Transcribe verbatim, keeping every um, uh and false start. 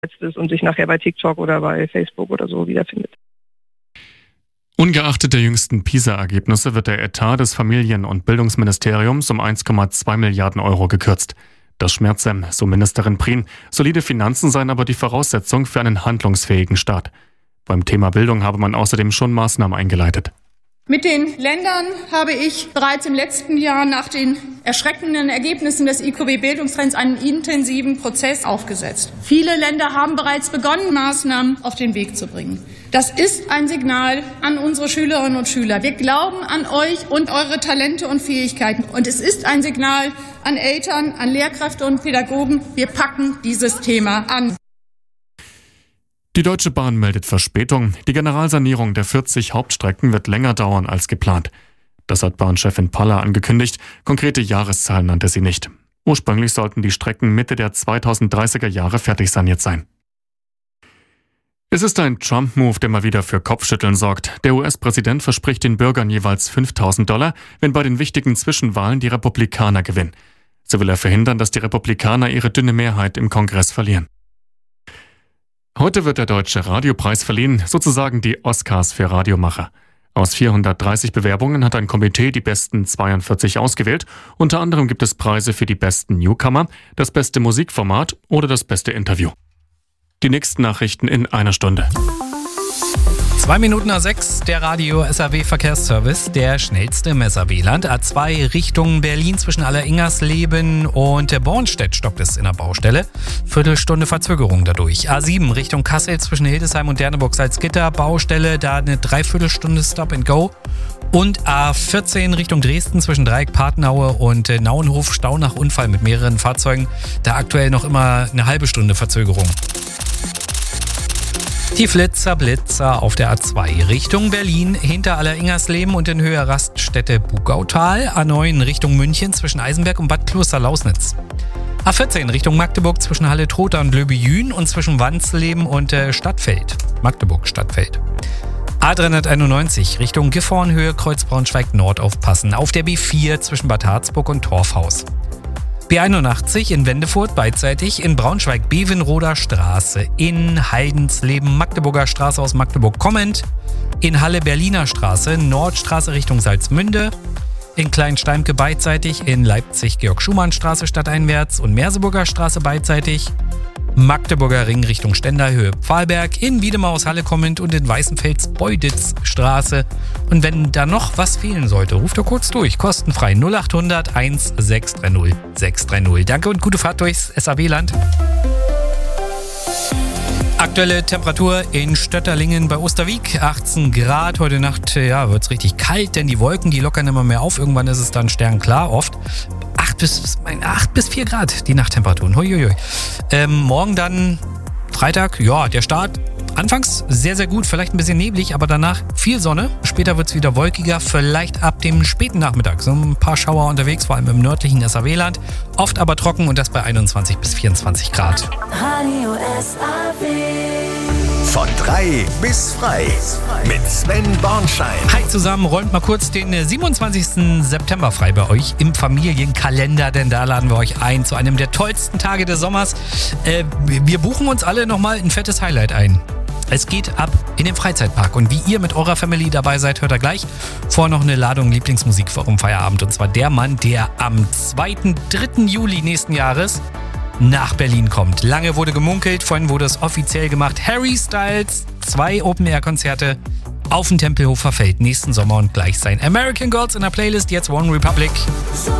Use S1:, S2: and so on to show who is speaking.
S1: ist und sich nachher bei TikTok oder bei Facebook oder so wiederfindet.
S2: Ungeachtet der jüngsten PISA-Ergebnisse wird der Etat des Familien- und Bildungsministeriums um eins Komma zwei Milliarden Euro gekürzt. Das schmerze, so Ministerin Prien. Solide Finanzen seien aber die Voraussetzung für einen handlungsfähigen Staat. Beim Thema Bildung habe man außerdem schon Maßnahmen eingeleitet.
S3: Mit den Ländern habe ich bereits im letzten Jahr nach den erschreckenden Ergebnissen des I Q B-Bildungstrends einen intensiven Prozess aufgesetzt. Viele Länder haben bereits begonnen, Maßnahmen auf den Weg zu bringen. Das ist ein Signal an unsere Schülerinnen und Schüler. Wir glauben an euch und eure Talente und Fähigkeiten. Und es ist ein Signal an Eltern, an Lehrkräfte und Pädagogen. Wir packen dieses Thema an.
S2: Die Deutsche Bahn meldet Verspätung. Die Generalsanierung der vierzig Hauptstrecken wird länger dauern als geplant. Das hat Bahnchefin Paller angekündigt. Konkrete Jahreszahlen nannte sie nicht. Ursprünglich sollten die Strecken Mitte der zweitausenddreißiger Jahre fertig saniert sein. Es ist ein Trump-Move, der mal wieder für Kopfschütteln sorgt. Der U S-Präsident verspricht den Bürgern jeweils fünftausend Dollar, wenn bei den wichtigen Zwischenwahlen die Republikaner gewinnen. So will er verhindern, dass die Republikaner ihre dünne Mehrheit im Kongress verlieren. Heute wird der Deutsche Radiopreis verliehen, sozusagen die Oscars für Radiomacher. Aus vierhundertdreißig Bewerbungen hat ein Komitee die besten zweiundvierzig ausgewählt. Unter anderem gibt es Preise für die besten Newcomer, das beste Musikformat oder das beste Interview. Die nächsten Nachrichten in einer Stunde.
S4: Zwei Minuten nach sechs, der Radio S A W Verkehrsservice, der schnellste im S A W-Land. A zwei Richtung Berlin zwischen Allersingersleben und Bornstedt stockt es in der Baustelle. Viertelstunde Verzögerung dadurch. A sieben Richtung Kassel zwischen Hildesheim und Derneburg-Salzgitter, Baustelle, da eine Dreiviertelstunde Stop and Go. Und A vierzehn Richtung Dresden zwischen Dreieck-Partenaue und Nauenhof, Stau nach Unfall mit mehreren Fahrzeugen. Da aktuell noch immer eine halbe Stunde Verzögerung. Die Flitzer Blitzer auf der A zwei Richtung Berlin hinter Allersingersleben und in Höhe Raststätte Bugautal. A neun Richtung München zwischen Eisenberg und Bad Kloster-Lausnitz. A vierzehn Richtung Magdeburg zwischen Halle-Trotha und Löbejün und zwischen Wansleben und äh, Stadtfeld. Magdeburg-Stadtfeld. A dreihunderteinundneunzig Richtung Gifhorn Höhe Kreuz-Braunschweig Nord aufpassen. Auf der B vier zwischen Bad Harzburg und Torfhaus. B einundachtzig in Wendefurt beidseitig, in Braunschweig Bevenroder Straße, in Heidensleben Magdeburger Straße aus Magdeburg kommend, in Halle Berliner Straße, Nordstraße Richtung Salzmünde, in Kleinsteimke beidseitig, in Leipzig Georg-Schumann-Straße stadteinwärts und Merseburger Straße beidseitig, Magdeburger Ring Richtung Stendalhöhe Pfahlberg, in Wiedemer aus Halle kommend und in Weißenfels Beuditz-Straße. Und wenn da noch was fehlen sollte, ruft doch kurz durch. Kostenfrei null acht hundert eins sechs drei null sechs drei null. Danke und gute Fahrt durchs S A W-Land. Aktuelle Temperatur in Stötterlingen bei Osterwieck, achtzehn Grad. Heute Nacht ja, wird es richtig kalt, denn die Wolken, die lockern immer mehr auf. Irgendwann ist es dann sternklar oft. acht bis vier Grad die Nachttemperaturen. Huiuiui. Ähm, morgen dann Freitag, ja, der Start anfangs sehr, sehr gut, vielleicht ein bisschen neblig, aber danach viel Sonne. Später wird es wieder wolkiger, vielleicht ab dem späten Nachmittag. So ein paar Schauer unterwegs, vor allem im nördlichen S A W-Land. Oft aber trocken und das bei einundzwanzig bis vierundzwanzig Grad.
S5: Radio S A W.
S6: Von drei bis frei mit Sven Bornschein.
S4: Hi zusammen, räumt mal kurz den siebenundzwanzigsten September frei bei euch im Familienkalender, denn da laden wir euch ein zu einem der tollsten Tage des Sommers. Äh, wir buchen uns alle nochmal ein fettes Highlight ein. Es geht ab in den Freizeitpark und wie ihr mit eurer Family dabei seid, hört ihr gleich. Vor noch eine Ladung Lieblingsmusik vor eurem Feierabend und zwar der Mann, der am zweiten, dritten Juli nächsten Jahres nach Berlin kommt. Lange wurde gemunkelt, vorhin wurde es offiziell gemacht. Harry Styles, zwei Open-Air-Konzerte auf dem Tempelhofer Feld nächsten Sommer und gleich sein American Girls in der Playlist, jetzt One Republic.
S5: So